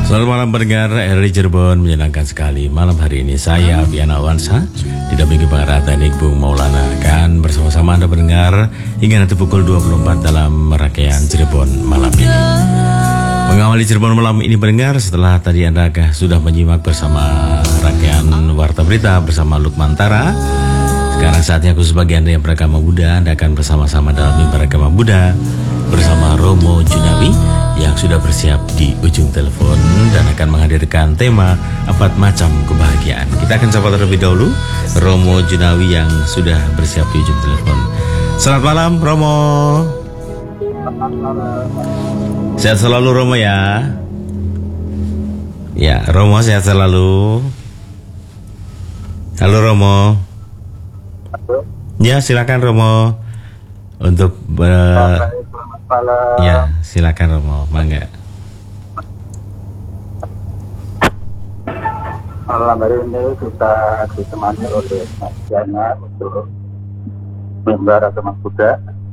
Selamat malam pendengar RRI Cirebon, menyenangkan sekali malam hari ini saya Biana Awansa didampingi pengarah teknik Bung Maulana akan bersama-sama Anda pendengar hingga nanti pukul 24 dalam rangkaian Cirebon malam ini. Mengawali Cirebon malam ini pendengar, setelah tadi Anda sudah menyimak bersama rangkaian Warta Berita bersama Lukman Tara. Sekarang saatnya khusus bagi Anda yang beragama Buddha, Anda akan bersama-sama dalam mimbar agama Buddha bersama Romo Junawi yang sudah bersiap di ujung telepon dan akan menghadirkan tema 4 macam kebahagiaan. Kita akan sapa terlebih dahulu Romo Junawi yang sudah bersiap di ujung telepon. Selamat malam Romo. Sehat selalu Romo ya. Ya Romo sehat selalu. Halo Romo. Ya silakan Romo untuk ya silakan Romo, mangga. Malam hari ini kita ditemani oleh Mas Jana untuk mimbar agama Buddha.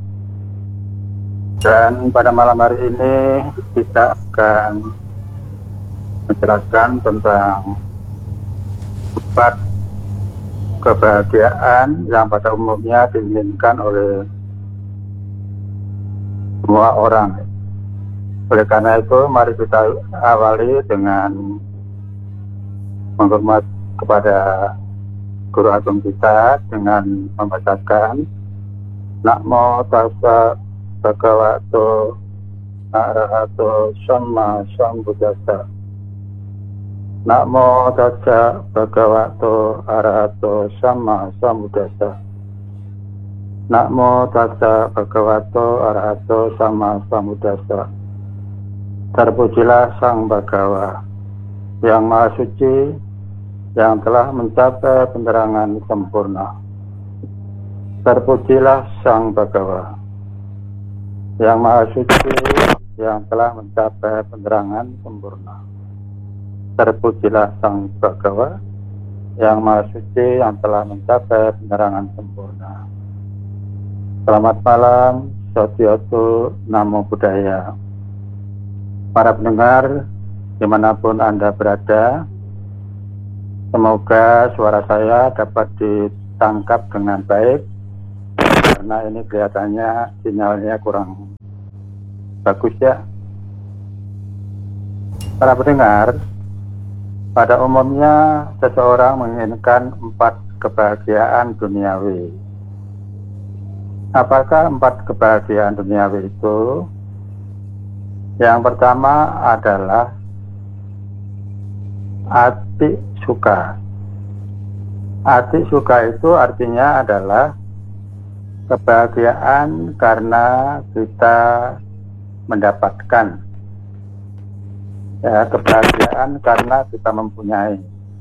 Dan pada malam hari ini kita akan menjelaskan tentang 4 kebahagiaan yang pada umumnya diinginkan oleh semua orang. Oleh karena itu, mari kita awali dengan menghormat kepada Guru Agung kita dengan membacakan Namo Tassa Bhagavato Arahato Sama Sambuddhassa. Namo Tassa Bhagavato Arahato Sama Sambuddhassa. Namo Tassa Bhagavato Arahato Sama Sambuddhassa. Terpujilah Sang Bhagawa yang Maha Suci, yang telah mencapai penerangan sempurna. Terpujilah Sang Bhagawa yang Maha Suci, yang telah mencapai penerangan sempurna. Terpujilah Sang Bhagawa yang Maha Suci, yang telah mencapai penerangan sempurna. Selamat malam, Sotiotu Namo Buddhaya. Para pendengar, dimanapun Anda berada, semoga suara saya dapat ditangkap dengan baik, karena ini kelihatannya sinyalnya kurang bagus ya. Para pendengar, pada umumnya seseorang menginginkan 4 kebahagiaan duniawi. Apakah 4 kebahagiaan duniawi itu? Yang pertama adalah ati suka. Ati suka itu artinya adalah kebahagiaan karena kita mendapatkan. Ya, kebahagiaan karena kita mempunyai.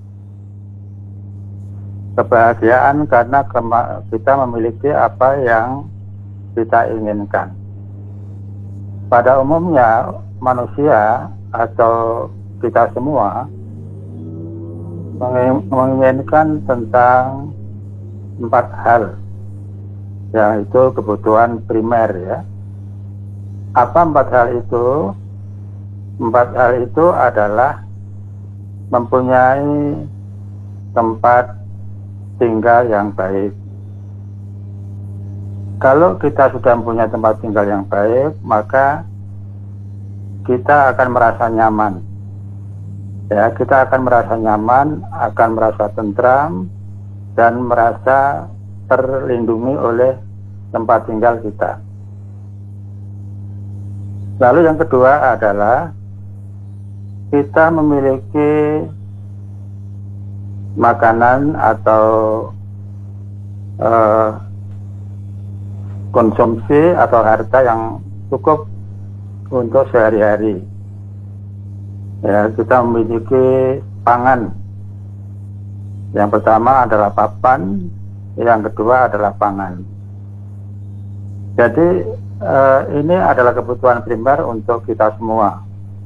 Kebahagiaan karena kita memiliki apa yang kita inginkan. Pada umumnya manusia atau kita semua menginginkan tentang 4 hal, yaitu kebutuhan primer ya. Apa 4 hal itu? 4 hal itu adalah mempunyai tempat tinggal yang baik. Kalau kita sudah mempunyai tempat tinggal yang baik, maka kita akan merasa nyaman. Ya, kita akan merasa nyaman, akan merasa tentram, dan merasa terlindungi oleh tempat tinggal kita. Lalu yang kedua adalah kita memiliki makanan atau konsumsi atau harta yang cukup untuk sehari-hari. Ya, kita memiliki pangan. Yang pertama adalah papan, yang kedua adalah pangan. Jadi ini adalah kebutuhan primer untuk kita semua.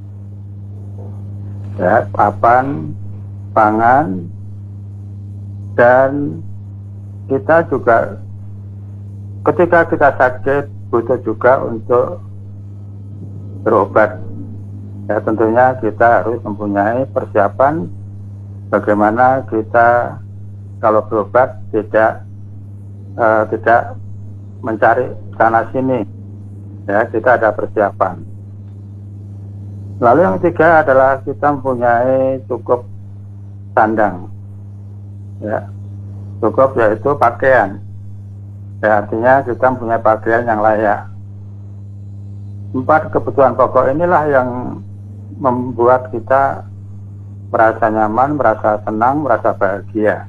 Ya, papan, pangan, dan kita juga ketika kita sakit butuh juga untuk berobat. Ya, tentunya kita harus mempunyai persiapan bagaimana kita kalau berobat tidak mencari sana sini. Ya, kita ada persiapan. Lalu yang ketiga adalah kita mempunyai cukup sandang. Ya, cukup yaitu pakaian. Ya, artinya kita mempunyai pakaian yang layak. 4 kebutuhan pokok inilah yang membuat kita merasa nyaman, merasa senang, merasa bahagia.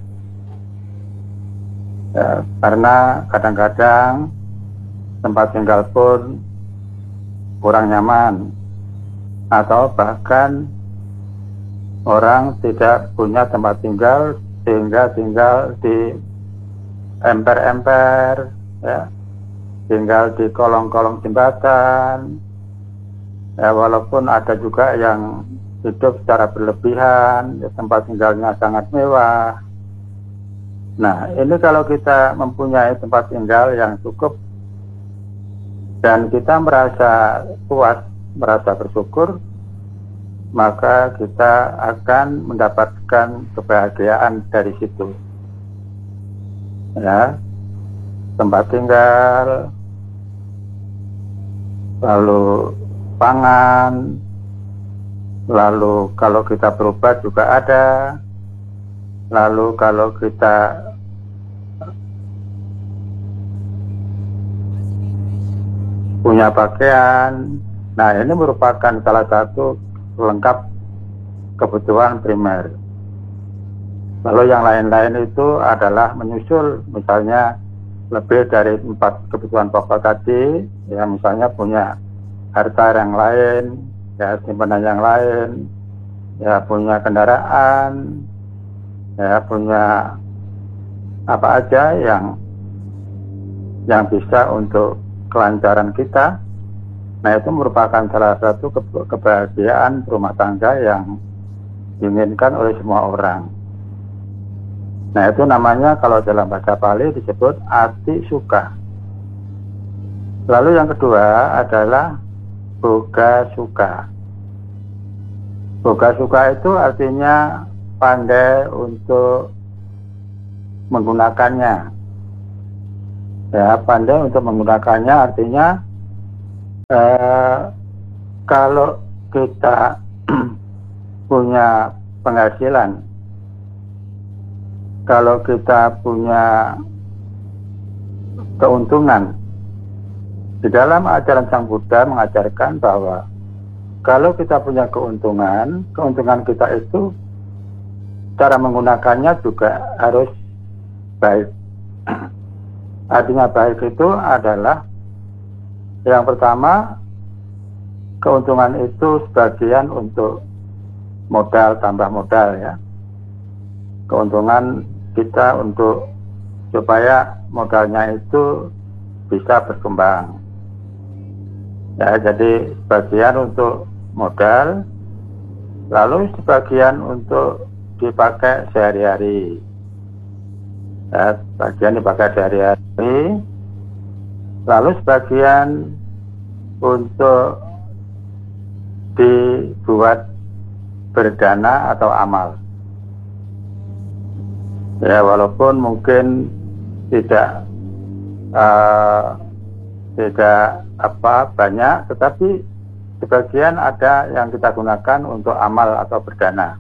Ya, karena kadang-kadang tempat tinggal pun kurang nyaman, atau bahkan orang tidak punya tempat tinggal sehingga tinggal di emper-emper, ya, tinggal di kolong-kolong jembatan. Ya, walaupun ada juga yang hidup secara berlebihan, ya, tempat tinggalnya sangat mewah. Nah, ini kalau kita mempunyai tempat tinggal yang cukup dan kita merasa puas, merasa bersyukur, maka kita akan mendapatkan kebahagiaan dari situ. Ya, tempat tinggal, lalu pangan, lalu kalau kita berobat juga ada, lalu kalau kita punya pakaian. Nah, ini merupakan salah satu pelengkap kebutuhan primer. Lalu yang lain-lain itu adalah menyusul, misalnya lebih dari 4 kebutuhan pokok tadi, ya, misalnya punya harta yang lain, ya, simpanan yang lain, ya, punya kendaraan, ya, punya apa aja yang bisa untuk kelancaran kita. Nah, itu merupakan salah satu kebahagiaan rumah tangga yang diinginkan oleh semua orang. Nah, itu namanya kalau dalam bahasa Pali disebut ati suka. Lalu yang kedua adalah boga suka. Boga suka itu artinya pandai untuk menggunakannya. Ya, pandai untuk menggunakannya artinya kalau kita punya penghasilan, kalau kita punya keuntungan, di dalam ajaran Sang Buddha mengajarkan bahwa kalau kita punya keuntungan kita itu cara menggunakannya juga harus baik. Artinya baik itu adalah yang pertama, keuntungan itu sebagian untuk modal tambah modal, ya. Keuntungan kita untuk supaya modalnya itu bisa berkembang. Ya, jadi sebagian untuk modal, lalu sebagian untuk dipakai sehari-hari. Ya, sebagian dipakai sehari-hari, lalu sebagian untuk dibuat berdana atau amal. Ya, walaupun mungkin tidak banyak, tetapi sebagian ada yang kita gunakan untuk amal atau berdana.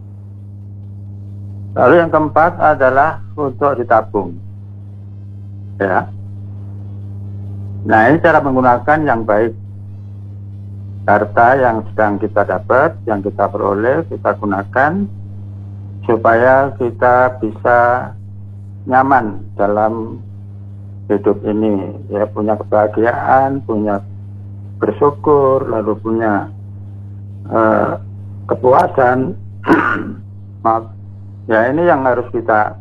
Lalu yang keempat adalah untuk ditabung. Ya. Nah, ini cara menggunakan yang baik. Harta yang sedang kita dapat, yang kita peroleh, kita gunakan supaya kita bisa nyaman dalam hidup ini, ya, punya kebahagiaan, punya bersyukur, lalu punya kepuasan. Ya, ini yang harus kita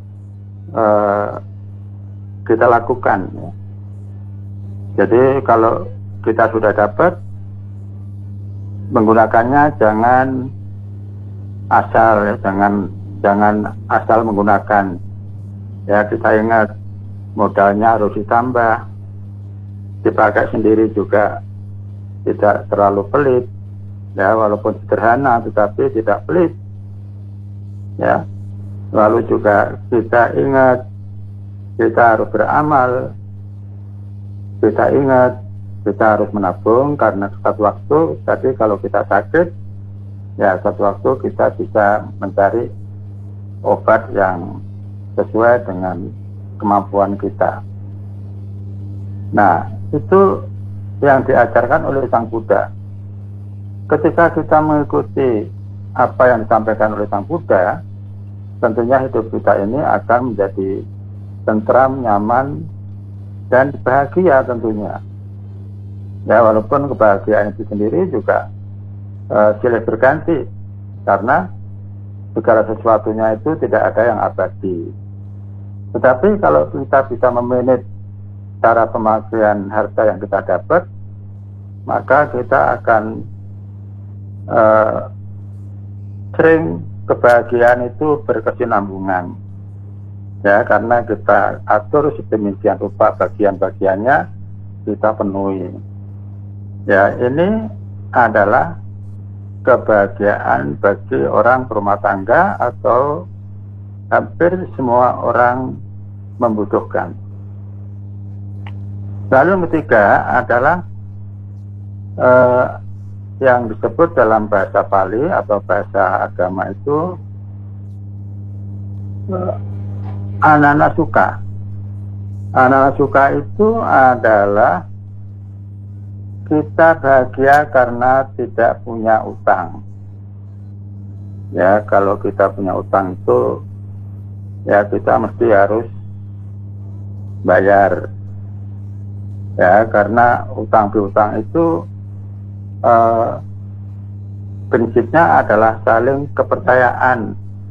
lakukan, ya. Jadi kalau kita sudah dapat, menggunakannya jangan asal, ya, jangan asal menggunakan. Ya, kita ingat modalnya harus ditambah, dipakai sendiri juga tidak terlalu pelit. ya, walaupun sederhana tetapi tidak pelit, ya. Lalu juga kita ingat kita harus beramal, kita ingat kita harus menabung karena suatu waktu tadi kalau kita sakit, ya suatu waktu kita bisa mencari obat yang sesuai dengan kemampuan kita. Nah, itu yang diajarkan oleh Sang Buddha. Ketika kita mengikuti apa yang disampaikan oleh Sang Buddha, tentunya hidup kita ini akan menjadi tentram, nyaman, dan bahagia tentunya. Ya, walaupun kebahagiaan itu sendiri juga silih berganti, karena segala sesuatunya itu tidak ada yang abadi. Tetapi kalau kita bisa memanage cara pemakaian harta yang kita dapat, maka kita akan sering kebahagiaan itu berkesinambungan, ya, karena kita atur sedemikian rupa bagian-bagiannya kita penuhi. Ya, ini adalah kebahagiaan bagi orang berumah tangga atau hampir semua orang membutuhkan. Lalu yang ketiga adalah yang disebut dalam bahasa Pali atau bahasa agama itu ananasuka. Ananasuka itu adalah kita bahagia karena tidak punya utang. Ya, kalau kita punya utang itu, ya kita mesti harus bayar. Ya, karena utang piutang itu prinsipnya adalah saling kepercayaan.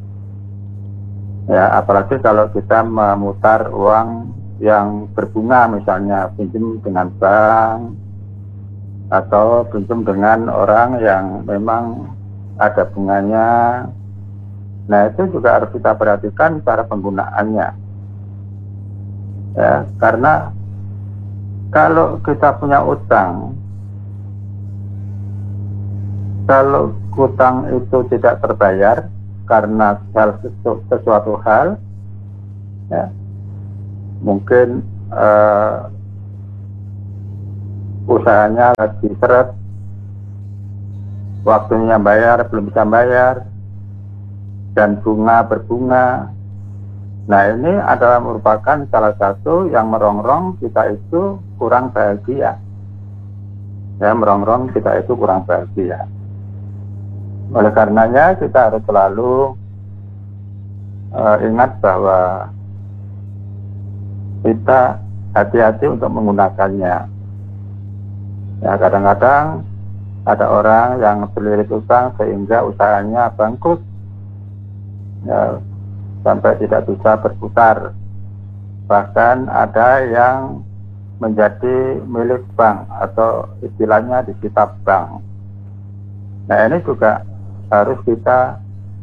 Ya, apalagi kalau kita memutar uang yang berbunga, misalnya pinjam dengan bank atau pinjam dengan orang yang memang ada bunganya. Nah, itu juga harus kita perhatikan cara penggunaannya. Ya, karena kalau kita punya utang, kalau utang itu tidak terbayar karena sesuatu hal, ya, mungkin usahanya lagi seret, waktunya bayar belum bisa bayar, dan bunga berbunga. Nah, ini adalah merupakan salah satu yang merongrong kita itu kurang bahagia. Ya, merongrong kita itu kurang bahagia. Oleh karenanya kita harus selalu ingat bahwa kita hati-hati untuk menggunakannya. Ya, kadang-kadang ada orang yang terlilit utang sehingga usahanya bangkrut, ya, sampai tidak bisa berputar. Bahkan ada yang menjadi milik bank atau istilahnya disita bank. Nah, ini juga harus kita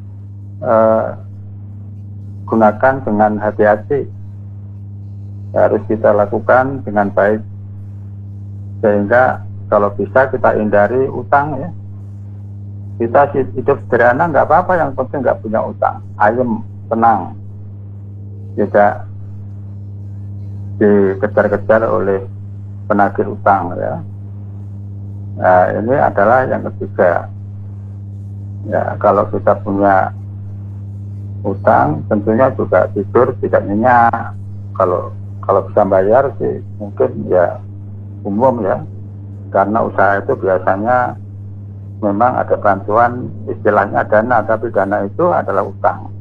gunakan dengan hati-hati, harus kita lakukan dengan baik, sehingga kalau bisa kita hindari utang, ya. Kita hidup sederhana nggak apa-apa, yang penting nggak punya utang, ayem, tenang, tidak dikejar-kejar oleh penagih utang, ya. Nah, ini adalah yang ketiga. Ya, kalau kita punya utang, tentunya juga tidur tidak nyenyak. Kalau bisa bayar sih mungkin ya umum, ya, karena usaha itu biasanya memang ada bantuan, istilahnya dana, tapi dana itu adalah utang.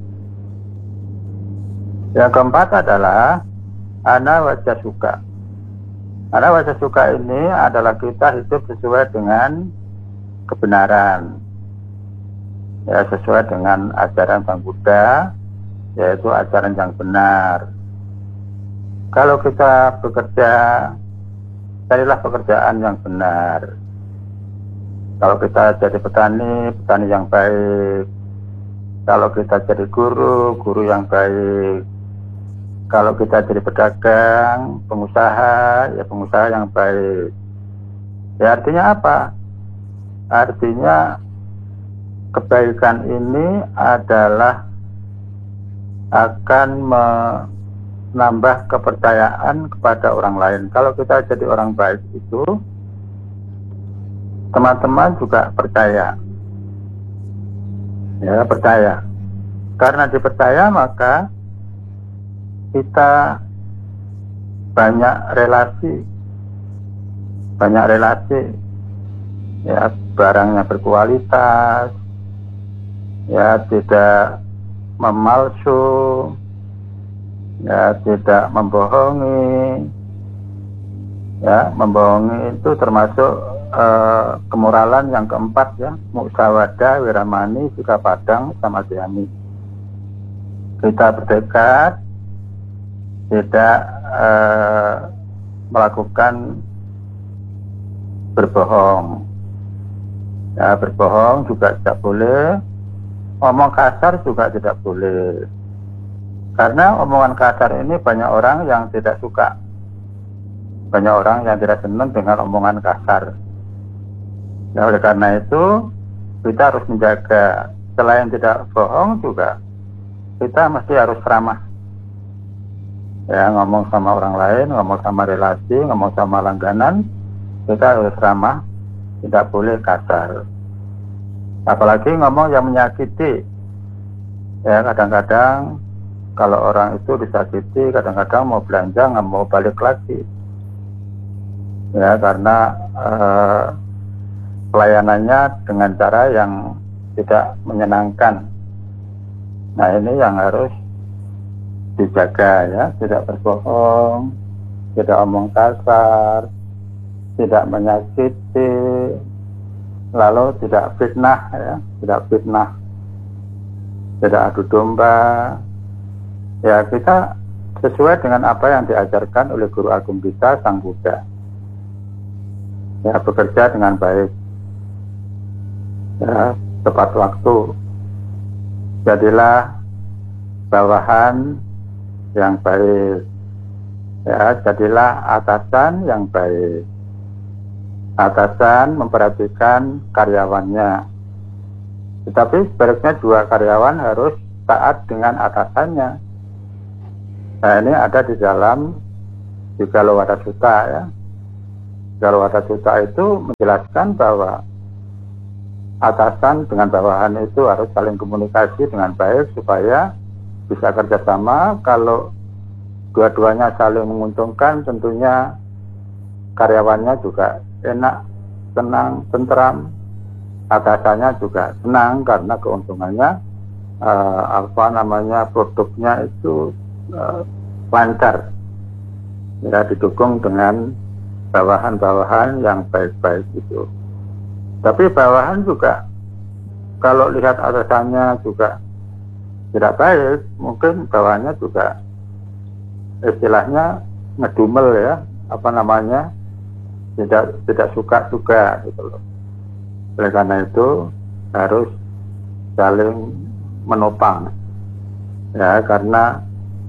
Yang keempat adalah anawajasuka. Anawajasuka ini adalah kita hidup sesuai dengan kebenaran, ya, sesuai dengan ajaran Sang Buddha, yaitu ajaran yang benar. Kalau kita bekerja, carilah pekerjaan yang benar. Kalau kita jadi petani, petani yang baik. Kalau kita jadi guru, guru yang baik. Kalau kita jadi pedagang, pengusaha, ya pengusaha yang baik. Ya, artinya apa? Artinya kebaikan ini adalah akan menambah kepercayaan kepada orang lain. Kalau kita jadi orang baik itu, teman-teman juga percaya. Ya, percaya. Karena dipercaya maka kita banyak relasi, ya, barangnya berkualitas, ya, tidak memalsu, ya, tidak membohongi. Ya, membohongi itu termasuk kemoralan yang keempat, ya, muksawadah, wiramani, suka padang, sama diami. Kita bertekad tidak melakukan berbohong. Ya, berbohong juga tidak boleh. Omong kasar juga tidak boleh. Karena omongan kasar ini banyak orang yang tidak suka. Banyak orang yang tidak senang dengan omongan kasar. Ya, oleh karena itu kita harus menjaga, selain tidak bohong juga kita mesti harus ramah. Ya, ngomong sama orang lain, ngomong sama relasi, ngomong sama langganan, kita harus ramah, tidak boleh kasar. Apalagi ngomong yang menyakiti. Ya, kadang-kadang kalau orang itu disakiti, kadang-kadang mau belanja nggak mau balik lagi. Ya, karena pelayanannya dengan cara yang tidak menyenangkan. Nah, ini yang harus dijaga, ya, tidak berbohong, tidak omong kasar, tidak menyakiti, lalu tidak fitnah, ya, tidak fitnah, tidak adu domba. Ya, kita sesuai dengan apa yang diajarkan oleh Guru Agung kita, Sang Buddha. Ya, bekerja dengan baik, ya, tepat waktu. Jadilah bawahan yang baik, ya, jadilah atasan yang baik. Atasan memperhatikan karyawannya, tetapi sebaliknya dua karyawan harus taat dengan atasannya. Nah, ini ada di dalam Digalowatta Sutta, ya. Digalowatta Sutta itu menjelaskan bahwa atasan dengan bawahan itu harus saling komunikasi dengan baik supaya bisa kerjasama. Kalau dua-duanya saling menguntungkan, tentunya karyawannya juga enak, tenang, tentram. Atasannya juga senang karena keuntungannya produknya itu lancar. Ya, didukung dengan bawahan-bawahan yang baik-baik itu. Tapi bawahan juga kalau lihat atasannya juga tidak baik, mungkin bawahannya juga istilahnya ngedumel, ya, tidak suka juga gitu loh. Oleh karena itu harus saling menopang, ya, karena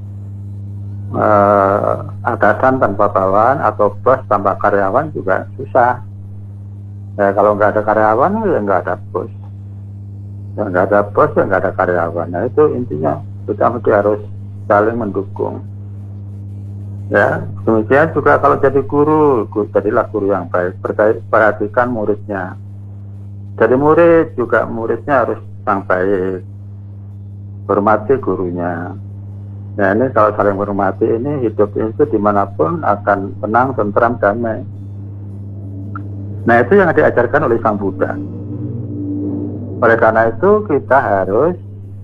atasan tanpa bawahan atau bos tanpa karyawan juga susah. Ya, kalau nggak ada karyawan ya nggak ada bos. Ya, nggak ada bos ya nggak ada karyawan. Nah, itu intinya kita mesti harus saling mendukung. Ya, demikian juga kalau jadi guru, jadilah guru yang baik. Perhatikan muridnya. Jadi murid juga muridnya harus yang baik. Hormati gurunya. Nah, ini kalau saling menghormati, ini hidup itu dimanapun akan tenang, tentram, damai. Nah, itu yang diajarkan oleh Sang Buddha. Oleh karena itu kita harus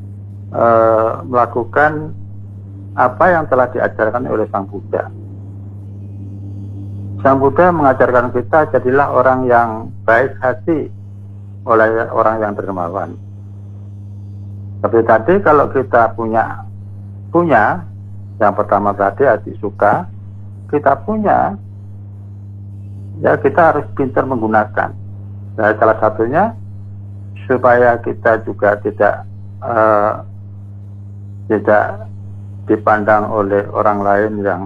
melakukan apa yang telah diajarkan oleh Sang Buddha. Sang Buddha mengajarkan kita jadilah orang yang baik hati oleh orang yang dermawan. Tapi tadi kalau kita punya yang pertama tadi hati suka, kita punya, ya, kita harus pintar menggunakan. Nah, salah satunya supaya kita juga tidak dipandang oleh orang lain yang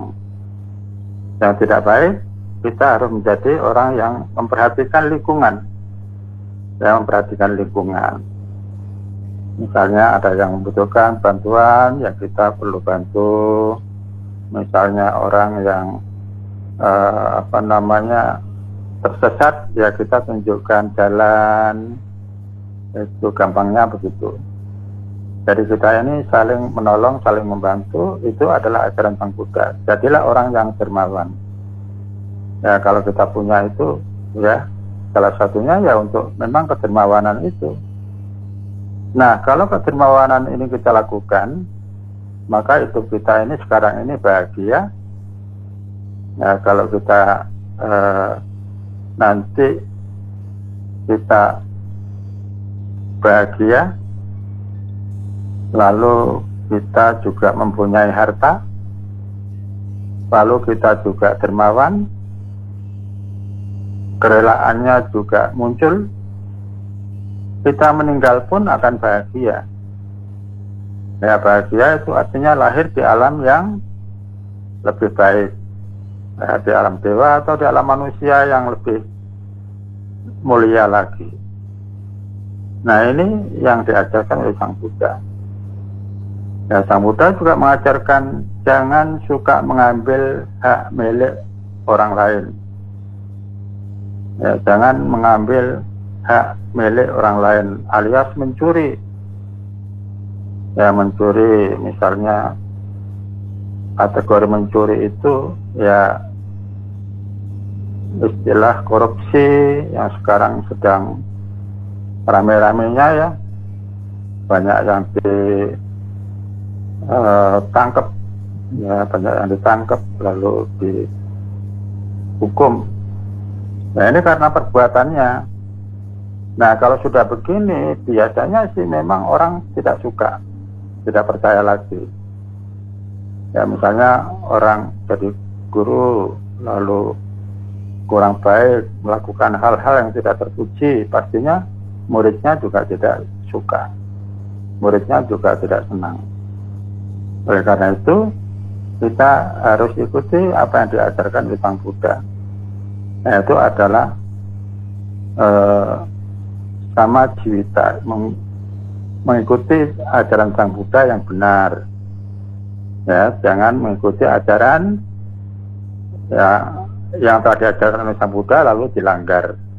tidak baik, kita harus menjadi orang yang memperhatikan lingkungan. yang memperhatikan lingkungan. Misalnya ada yang membutuhkan bantuan, ya kita perlu bantu. Misalnya orang yang tersesat, ya kita tunjukkan jalan. Itu gampangnya begitu. Jadi kita ini saling menolong, saling membantu, itu adalah ajaran Sang Buddha. Jadilah orang yang dermawan. Ya kalau kita punya itu, ya salah satunya ya untuk memang kedermawanan itu. Nah, kalau kedermawanan ini kita lakukan, maka hidup kita ini sekarang ini bahagia. Ya, kalau kita nanti kita bahagia, lalu kita juga mempunyai harta, lalu kita juga dermawan, kerelaannya juga muncul, kita meninggal pun akan bahagia. Ya, bahagia itu artinya lahir di alam yang lebih baik, ya, di alam dewa atau di alam manusia yang lebih mulia lagi. Nah, ini yang diajarkan oleh Sang Buddha. Ya, Sang Buddha juga mengajarkan jangan suka mengambil hak milik orang lain. Ya, jangan mengambil hak milik orang lain alias mencuri. Ya, mencuri misalnya, kategori mencuri itu ya istilah korupsi yang sekarang sedang rame-ramenya, ya banyak yang ditangkap, ya banyak yang ditangkap lalu dihukum. Nah, ini karena perbuatannya. Nah, kalau sudah begini, biasanya sih memang orang tidak suka, tidak percaya lagi. Ya, misalnya orang jadi guru, lalu kurang baik, melakukan hal-hal yang tidak terpuji, pastinya muridnya juga tidak suka. Muridnya juga tidak senang. Oleh karena itu, kita harus ikuti apa yang diajarkan oleh Sang Buddha. Nah, itu adalah sama jiwita, mengikuti ajaran Sang Buddha yang benar. Ya, jangan mengikuti ajaran ya yang telah diajarkan oleh Sang Buddha lalu dilanggar.